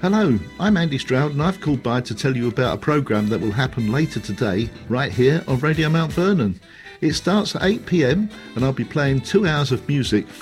Hello, I'm Andy Stroud and I've called by to tell you about a programme that will happen later today right here on Radio Mount Vernon. It starts at 8 p.m. and I'll be playing 2 hours of music